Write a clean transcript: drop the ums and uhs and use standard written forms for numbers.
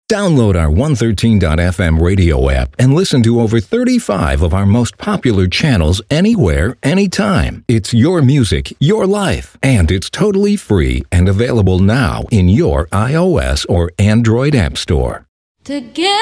Download our 113.fm radio app and listen to over 35 of our most popular channels anywhere, anytime. It's your music, your life, and it's totally free and available now in your iOS or Android app store. Together.